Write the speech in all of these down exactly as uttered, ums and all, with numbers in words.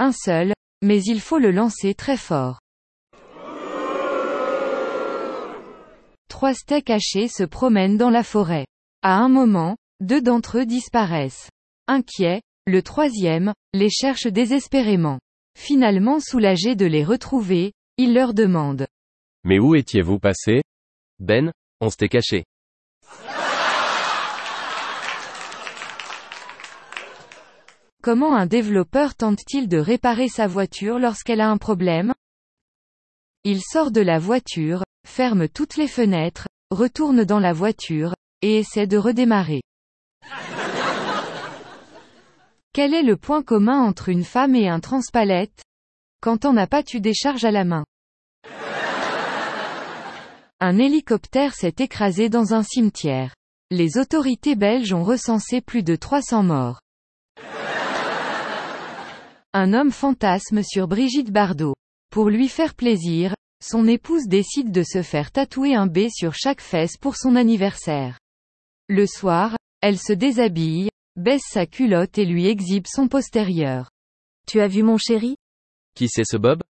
Un seul, mais il faut le lancer très fort. Trois steaks hachés se promènent dans la forêt. À un moment, deux d'entre eux disparaissent. Inquiet, le troisième, les cherche désespérément. Finalement soulagé de les retrouver, il leur demande. Mais où étiez-vous passé? Ben, on s'était caché. Comment un développeur tente-t-il de réparer sa voiture lorsqu'elle a un problème? Il sort de la voiture, ferme toutes les fenêtres, retourne dans la voiture, et essaie de redémarrer. Quel est le point commun entre une femme et un transpalette? Quand t'en as pas tu décharges à la main. Un hélicoptère s'est écrasé dans un cimetière. Les autorités belges ont recensé plus de trois cents morts. Un homme fantasme sur Brigitte Bardot. Pour lui faire plaisir, son épouse décide de se faire tatouer un B sur chaque fesse pour son anniversaire. Le soir, elle se déshabille, baisse sa culotte et lui exhibe son postérieur. Tu as vu mon chéri? Qui c'est ce Bob?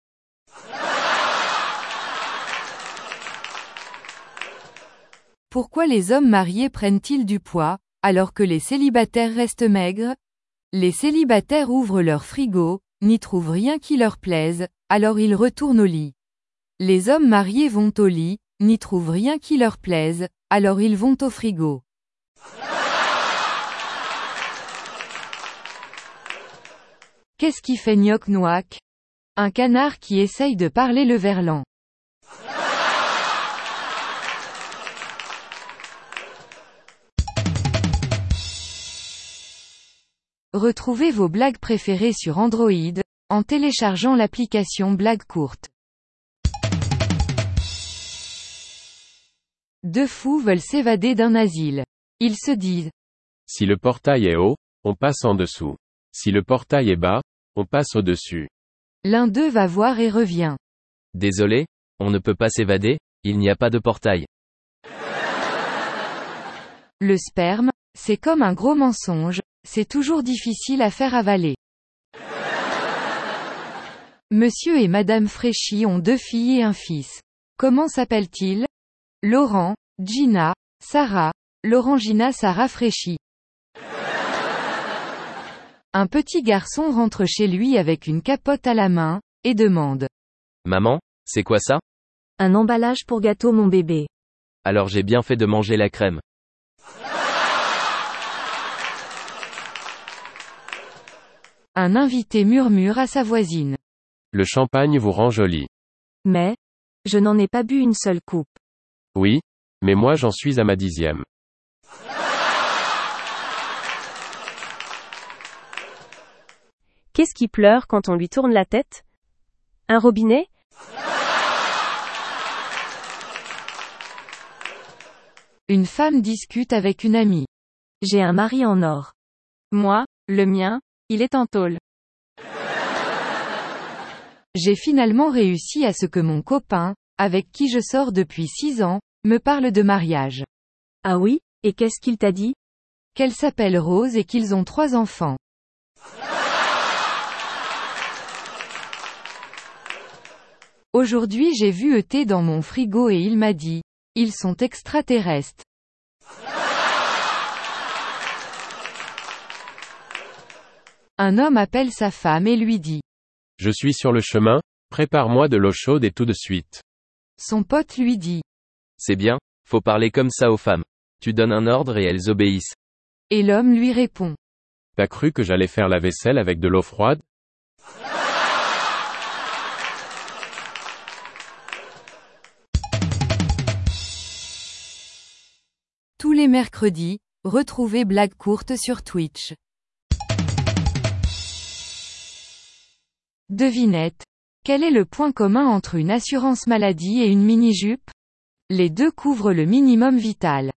Pourquoi les hommes mariés prennent-ils du poids, alors que les célibataires restent maigres? Les célibataires ouvrent leur frigo, n'y trouvent rien qui leur plaise, alors ils retournent au lit. Les hommes mariés vont au lit, n'y trouvent rien qui leur plaise, alors ils vont au frigo. Qu'est-ce qui fait gnoc-noac? Un canard qui essaye de parler le verlan. Retrouvez vos blagues préférées sur Android, en téléchargeant l'application Blagues courtes. Deux fous veulent s'évader d'un asile. Ils se disent. Si le portail est haut, on passe en dessous. Si le portail est bas, on passe au-dessus. L'un d'eux va voir et revient. Désolé, on ne peut pas s'évader, il n'y a pas de portail. Le sperme, c'est comme un gros mensonge, c'est toujours difficile à faire avaler. Monsieur et Madame Fréchy ont deux filles et un fils. Comment s'appellent-ils? Laurent, Gina, Sarah, Laurent-Gina Sarah Fréchy. Un petit garçon rentre chez lui avec une capote à la main, et demande. Maman, c'est quoi ça? Un emballage pour gâteau mon bébé. Alors j'ai bien fait de manger la crème. Un invité murmure à sa voisine. Le champagne vous rend jolie. Mais, je n'en ai pas bu une seule coupe. Oui, mais moi j'en suis à ma dixième. Qu'est-ce qui pleure quand on lui tourne la tête? Un robinet? Une femme discute avec une amie. J'ai un mari en or. Moi, le mien, il est en tôle. J'ai finalement réussi à ce que mon copain, avec qui je sors depuis six ans, me parle de mariage. Ah oui, et qu'est-ce qu'il t'a dit? Qu'elle s'appelle Rose et qu'ils ont trois enfants. Aujourd'hui j'ai vu E T dans mon frigo et il m'a dit, ils sont extraterrestres. Un homme appelle sa femme et lui dit. Je suis sur le chemin, prépare-moi de l'eau chaude et tout de suite. Son pote lui dit. C'est bien, faut parler comme ça aux femmes. Tu donnes un ordre et elles obéissent. Et l'homme lui répond. T'as cru que j'allais faire la vaisselle avec de l'eau froide? Tous les mercredis, retrouvez Blagues courtes sur Twitch. Devinette. Quel est le point commun entre une assurance maladie et une mini-jupe? Les deux couvrent le minimum vital.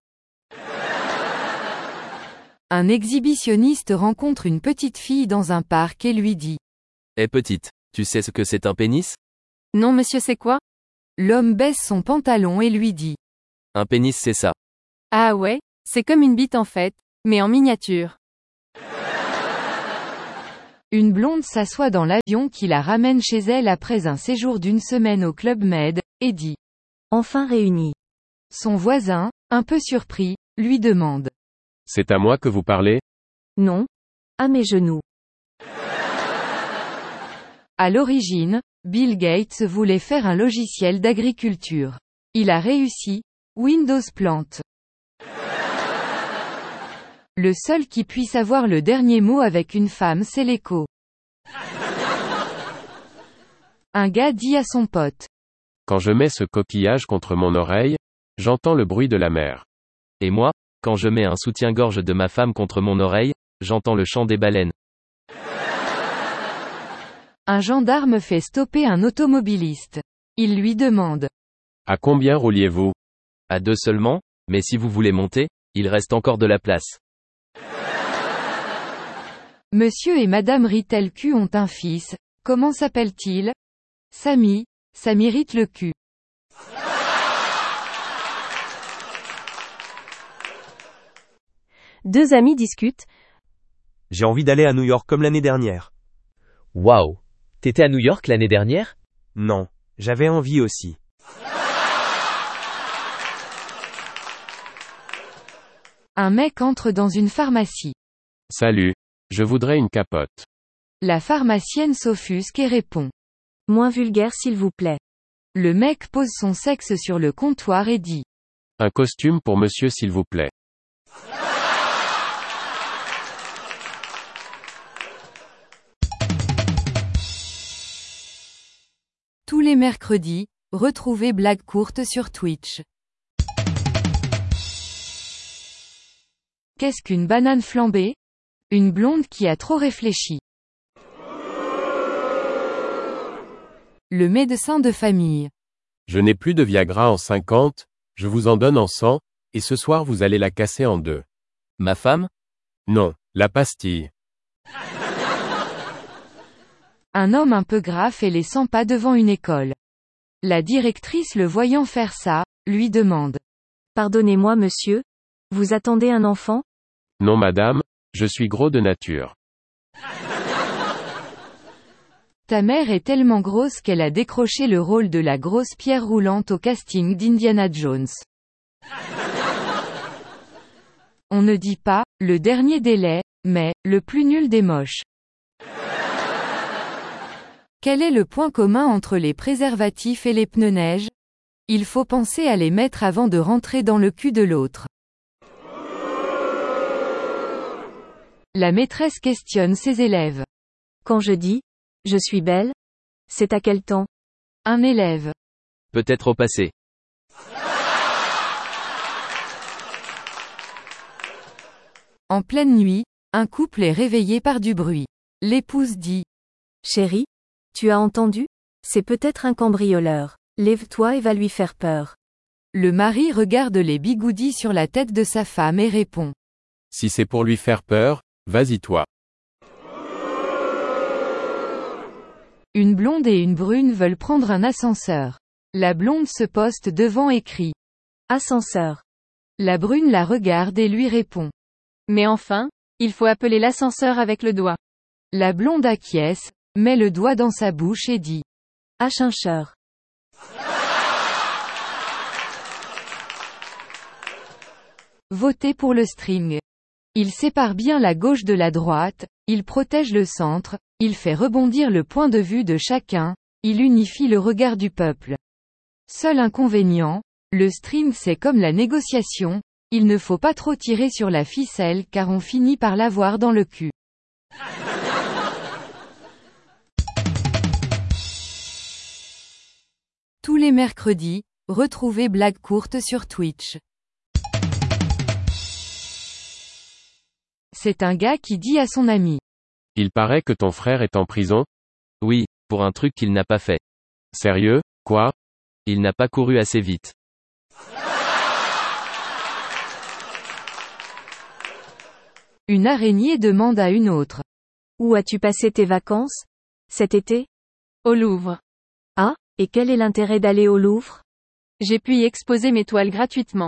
Un exhibitionniste rencontre une petite fille dans un parc et lui dit. Eh petite, tu sais ce que c'est un pénis? Non monsieur c'est quoi? L'homme baisse son pantalon et lui dit. Un pénis c'est ça. Ah ouais, c'est comme une bite en fait, mais en miniature. Une blonde s'assoit dans l'avion qui la ramène chez elle après un séjour d'une semaine au Club Med, et dit. Enfin réunis. Son voisin, un peu surpris, lui demande. C'est à moi que vous parlez? Non. À mes genoux. À l'origine, Bill Gates voulait faire un logiciel d'agriculture. Il a réussi. Windows plante. Le seul qui puisse avoir le dernier mot avec une femme, c'est l'écho. Un gars dit à son pote. Quand je mets ce coquillage contre mon oreille, j'entends le bruit de la mer. Et moi, quand je mets un soutien-gorge de ma femme contre mon oreille, j'entends le chant des baleines. Un gendarme fait stopper un automobiliste. Il lui demande. À combien rouliez-vous? À deux seulement, mais si vous voulez monter, il reste encore de la place. Monsieur et Madame Ritelcu ont un fils. Comment s'appelle-t-il? Samy. Ça mérite le cul. Deux amis discutent. J'ai envie d'aller à New York comme l'année dernière. Waouh. T'étais à New York l'année dernière? Non, j'avais envie aussi. Un mec entre dans une pharmacie. Salut. Je voudrais une capote. La pharmacienne s'offusque et répond. Moins vulgaire s'il vous plaît. Le mec pose son sexe sur le comptoir et dit. Un costume pour monsieur s'il vous plaît. Tous les mercredis, retrouvez Blague courte sur Twitch. Qu'est-ce qu'une banane flambée? Une blonde qui a trop réfléchi. Le médecin de famille. Je n'ai plus de Viagra en cinquante, je vous en donne en cent, et ce soir vous allez la casser en deux. Ma femme? Non, la pastille. Un homme un peu grave fait les cent pas devant une école. La directrice le voyant faire ça, lui demande. Pardonnez-moi monsieur? Vous attendez un enfant? Non madame, je suis gros de nature. Ta mère est tellement grosse qu'elle a décroché le rôle de la grosse pierre roulante au casting d'Indiana Jones. On ne dit pas, le dernier délai, mais, le plus nul des moches. Quel est le point commun entre les préservatifs et les pneus neige? Il faut penser à les mettre avant de rentrer dans le cul de l'autre. La maîtresse questionne ses élèves. Quand je dis, je suis belle, c'est à quel temps? Un élève. Peut-être au passé. En pleine nuit, un couple est réveillé par du bruit. L'épouse dit. Chérie, tu as entendu? C'est peut-être un cambrioleur. Lève-toi et va lui faire peur. Le mari regarde les bigoudis sur la tête de sa femme et répond. Si c'est pour lui faire peur, vas-y toi. Une blonde et une brune veulent prendre un ascenseur. La blonde se poste devant et crie. Ascenseur. La brune la regarde et lui répond. Mais enfin, il faut appeler l'ascenseur avec le doigt. La blonde acquiesce, met le doigt dans sa bouche et dit. Ascenseur. Votez pour le string. Il sépare bien la gauche de la droite, il protège le centre, il fait rebondir le point de vue de chacun, il unifie le regard du peuple. Seul inconvénient, le string c'est comme la négociation, il ne faut pas trop tirer sur la ficelle car on finit par l'avoir dans le cul. Tous les mercredis, retrouvez Blague courte sur Twitch. C'est un gars qui dit à son ami. Il paraît que ton frère est en prison? Oui, pour un truc qu'il n'a pas fait. Sérieux, quoi? Il n'a pas couru assez vite. Une araignée demande à une autre. Où as-tu passé tes vacances? Cet été? Au Louvre. Ah, et quel est l'intérêt d'aller au Louvre? J'ai pu y exposer mes toiles gratuitement.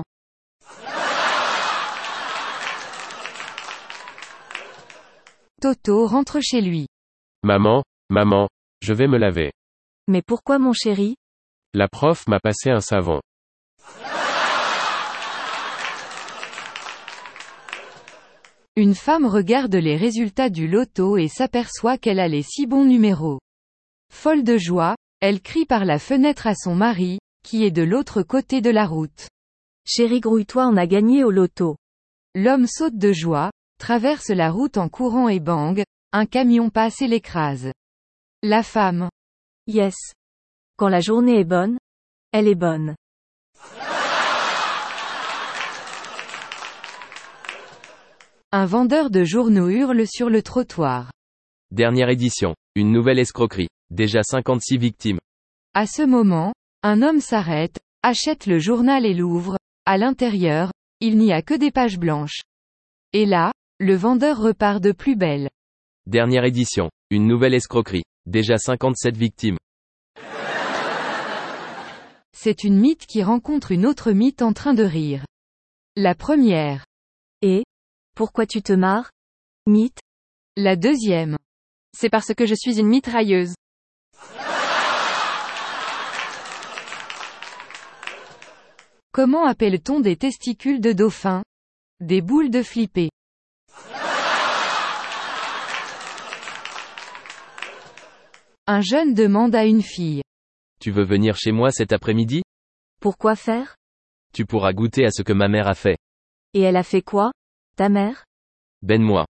Toto rentre chez lui. Maman, maman, je vais me laver. Mais pourquoi mon chéri? La prof m'a passé un savon. Une femme regarde les résultats du loto et s'aperçoit qu'elle a les six bons numéros. Folle de joie, elle crie par la fenêtre à son mari, qui est de l'autre côté de la route. Chéri, grouille-toi, on a gagné au loto. L'homme saute de joie, traverse la route en courant et bang, un camion passe et l'écrase. La femme. Yes. Quand la journée est bonne, elle est bonne. Un vendeur de journaux hurle sur le trottoir. Dernière édition. Une nouvelle escroquerie. Déjà cinquante-six victimes. À ce moment, un homme s'arrête, achète le journal et l'ouvre. À l'intérieur, il n'y a que des pages blanches. Et là, le vendeur repart de plus belle. Dernière édition. Une nouvelle escroquerie. Déjà cinquante-sept victimes. C'est une mythe qui rencontre une autre mythe en train de rire. La première. Et? Pourquoi tu te marres? Mythe. La deuxième. C'est parce que je suis une mitrailleuse. Comment appelle-t-on des testicules de dauphin? Des boules de flipper. Un jeune demande à une fille. Tu veux venir chez moi cet après-midi? Pourquoi faire? Tu pourras goûter à ce que ma mère a fait. Et elle a fait quoi? Ta mère? Ben-moi.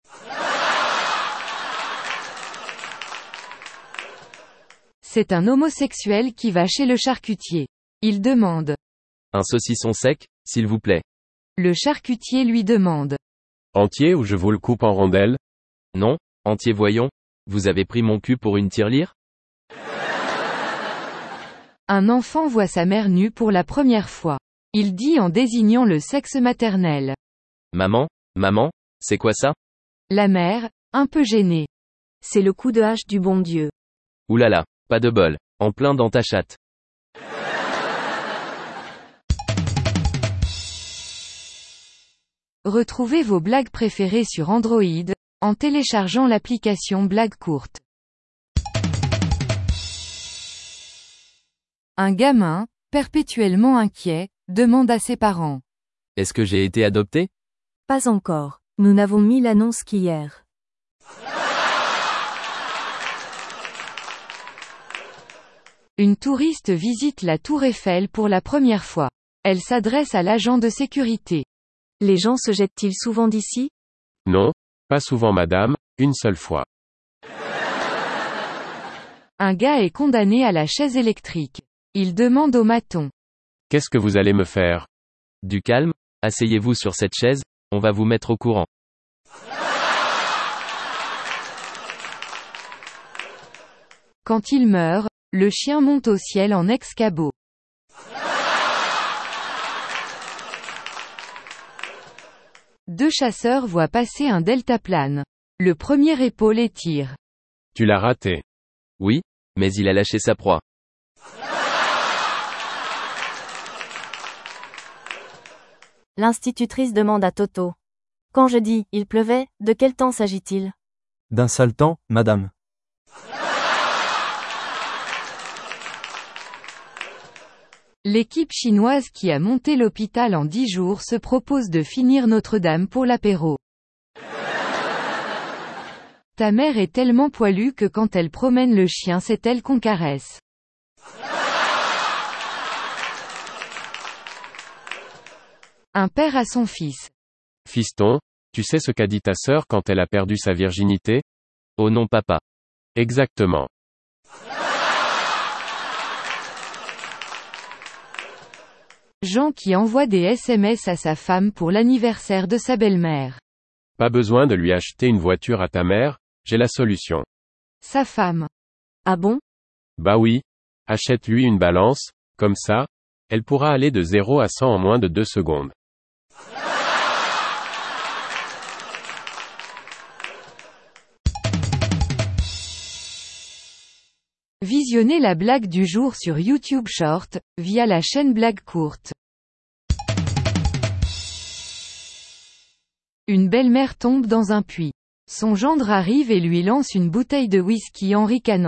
C'est un homosexuel qui va chez le charcutier. Il demande. Un saucisson sec, s'il vous plaît. Le charcutier lui demande. Entier ou je vous le coupe en rondelles? Non, entier voyons. Vous avez pris mon cul pour une tirelire? Un enfant voit sa mère nue pour la première fois. Il dit en désignant le sexe maternel. Maman, maman, c'est quoi ça? La mère, un peu gênée. C'est le coup de hache du bon Dieu. Oulala, pas de bol. En plein dans ta chatte. Retrouvez vos blagues préférées sur Android, en téléchargeant l'application Blague Courte. Un gamin, perpétuellement inquiet, demande à ses parents. Est-ce que j'ai été adopté? Pas encore. Nous n'avons mis l'annonce qu'hier. Une touriste visite la tour Eiffel pour la première fois. Elle s'adresse à l'agent de sécurité. Les gens se jettent-ils souvent d'ici? Non, pas souvent madame, une seule fois. Un gars est condamné à la chaise électrique. Il demande au maton. Qu'est-ce que vous allez me faire? Du calme, asseyez-vous sur cette chaise, on va vous mettre au courant. Quand il meurt, le chien monte au ciel en ex-cabot. Deux chasseurs voient passer un deltaplane. Le premier épaule et tire. Tu l'as raté. Oui, mais il a lâché sa proie. L'institutrice demande à Toto. Quand je dis « il pleuvait », de quel temps s'agit-il? D'un sale temps, madame. L'équipe chinoise qui a monté l'hôpital en dix jours se propose de finir Notre-Dame pour l'apéro. Ta mère est tellement poilue que quand elle promène le chien c'est elle qu'on caresse. Un père à son fils. Fiston, tu sais ce qu'a dit ta sœur quand elle a perdu sa virginité? Oh non papa. Exactement. Jean qui envoie des S M S à sa femme pour l'anniversaire de sa belle-mère. Pas besoin de lui acheter une voiture à ta mère, j'ai la solution. Sa femme. Ah bon? Bah oui. Achète-lui une balance, comme ça, elle pourra aller de zéro à cent en moins de deux secondes. Visionnez la blague du jour sur YouTube Short, via la chaîne Blague Courte. Une belle-mère tombe dans un puits. Son gendre arrive et lui lance une bouteille de whisky en ricanant.